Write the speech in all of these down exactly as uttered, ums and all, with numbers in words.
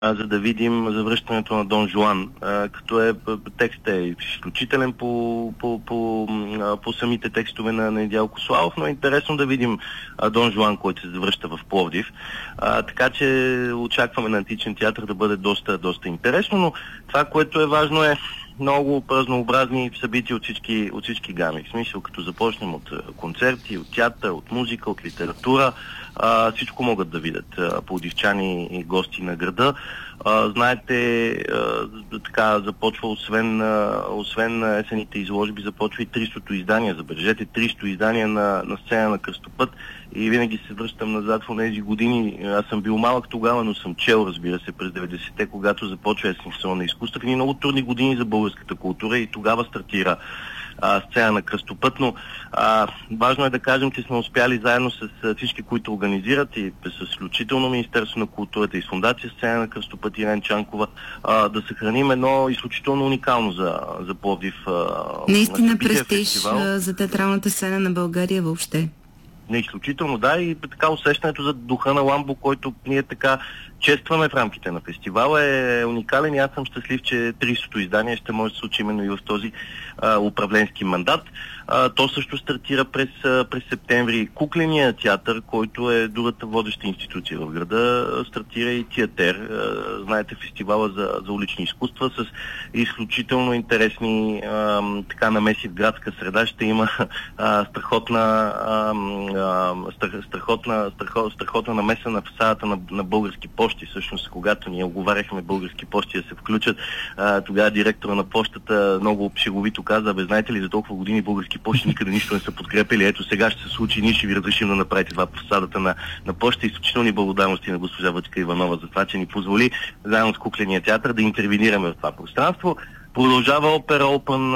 а, за да видим завръщането на Дон Жуан, а, като е, текстът е изключителен по, по, по, а, по самите текстове на Недялко Славов, но е интересно да видим а, Дон Жуан, който се завръща в Пловдив. А, така че очакваме на Античен театър да бъде доста, доста интересно, но това, което е важно е много разнообразни събития от всички, от всички гами. В смисъл, като започнем от концерти, от театър, от музика, от литература, а, всичко могат да видят а, пловдивчани и гости на града. А, знаете, а, така започва, освен, а, освен есените изложби, започва и тристото издание. Забележете, триста издания на, на сцена на Кръстопът и винаги се връщам назад в тези години. Аз съм бил малък тогава, но съм чел, разбира се, през деветдесетте, когато започва есен сезон на изкуство. В едни много трудни години за българската култура и тогава стартира а, сцена на Кръстопът, но а, важно е да кажем, че сме успяли заедно с а, всички, които организират и с включително Министерство на културата и фондация Сцена на Кръстопът и Ирен Чанкова а, да съхраним едно изключително уникално за, за Пловдив а, наистина престиж за театралната сцена на България въобще. Не, изключително, да, и така усещането за духа на Ламбо, който ние така честваме в рамките на фестивала, е уникален и аз съм щастлив, че тридесетото издание ще може да се случи именно и в този а, управленски мандат. А, то също стартира през, а, през септември. Кукления театър, който е другата водеща институция в града, стартира и театър. А, знаете, фестивала за, за улични изкуства с изключително интересни а, така намеси в градска среда. Ще има а, страхотна, а, а, страхотна, страхотна, страхотна намеса на фасадата на, на български почти. Всъщност, когато ние оговаряхме български почти да се включат, а, тогава директора на почтата много шеговито каза: бе, знаете ли, за толкова години български почти никъде нищо не са подкрепили. Ето сега ще се случи, ние ще ви разрешим да направите това по фасадата на, на почта. Изключителни благодарности на госпожа Въчка Иванова за това, че ни позволи заедно с Кукления театър да интервенираме в това пространство. Продължава Опера Опън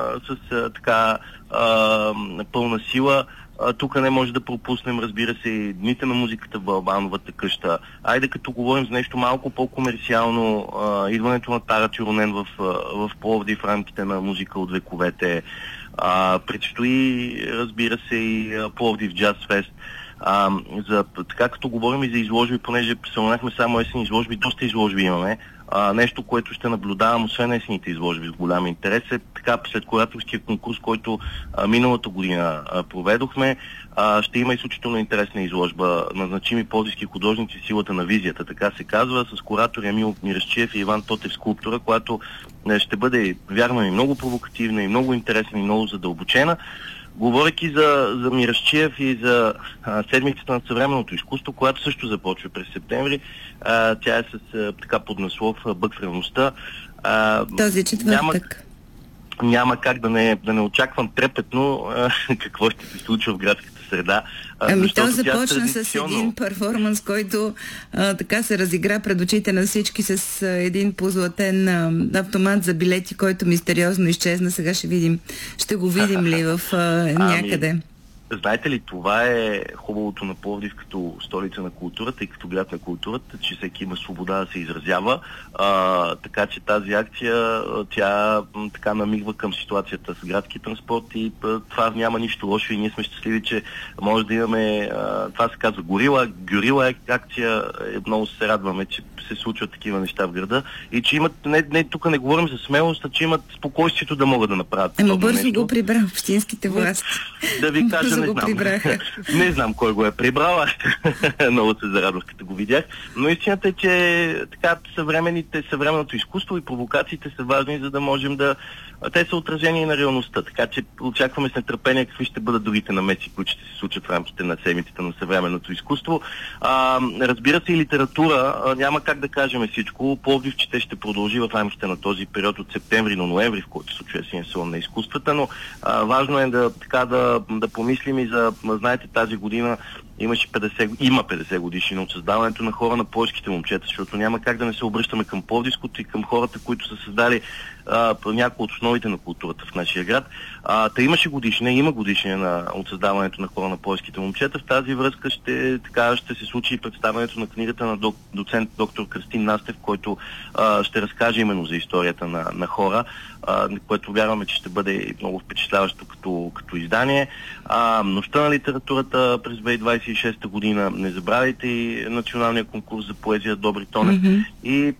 с а, така а, пълна сила. Тук не може да пропуснем, разбира се, и дните на музиката в Балабановата къща. Айде като говорим за нещо малко по-комерциално, а, идването на Тара Чуронен в, в Пловдив в рамките на музика от вековете. А, предстои, разбира се, и Пловдив Джаз Фест. А, за, така като говорим и за изложби, понеже споменахме само есен изложби, доста изложби имаме. А, нещо, което ще наблюдавам, освен есените изложби с голям интерес, е така след кураторския конкурс, който а, миналата година а, проведохме. А, ще има изключително интересна изложба на значими пловдивски художници силата на визията, така се казва, с куратори Емил Мирашчиев и Иван Тотев скулптура, която не, ще бъде, вярно, и много провокативна, и много интересна, и много задълбочена. Говорейки за, за Мирашчиев и за а, седмицата на съвременното изкуство, която също започва през септември, а, тя е с а, така поднаслов Бък в реалността. А, Този четвъртък. Няма, няма как да не, да не очаквам трепетно а, какво ще се случва в градската среда. Ами то започна с един перформанс, който а, така се разигра пред очите на всички с а, един позлатен а, автомат за билети, който мистериозно изчезна. Сега ще видим. Ще го видим ли в а, някъде? Ами, знаете ли, това е хубавото на Пловдив като столица на културата и като град на културата, че всеки има свобода да се изразява. А, така че тази акция, тя така намигва към ситуацията с градски транспорт и това няма нищо лошо и ние сме щастливи, че може да имаме, а, това се казва горила, горила акция. Много се радваме, че се случват такива неща в града и че имат, не, не тук не говорим за смелост, а че имат спокойствието да могат да направят. Ема бързо нещо. Го прибра общинските власти. Да ви кажа, не знам. Не знам кой го е прибрал, аз много се зарадвах, като го видях. Но истината е, че така съвременните, съвременното изкуство и провокациите са важни, за да можем да... Те са отражени на реалността, така че очакваме с нетърпение какви ще бъдат другите намеси, които ще се случат в рамките на седмицата на съвременното изкуство. А, разбира се, и литература, а, няма как да кажем всичко. Пловдив чете ще продължи в рамките на този период от септември до ноември, в който се случва есенен сезон на изкуствата, но а, важно е да, така, да, да помислим и за, знаете, тази година имаше петдесет, има петдесет годишнина от създаването на хора на пловдивските момчета, защото няма как да не се обръщаме към пловдивското и към хората, които са създали а, някои от основите на културата в нашия град. А, та имаше годишнина, има годишнина на, от създаването на хора на пловдивските момчета. В тази връзка ще, така, ще се случи и представянето на книгата на док, доцент доктор Кръстин Настев, който а, ще разкаже именно за историята на, на хора, а, което вярваме, че ще бъде много впечатляващо като, като издание. А, Нощта на литературата през две хиляди двадесет хиляди и шеста година, не забравяйте и националния конкурс за поезия Добри Тонев. Mm-hmm. И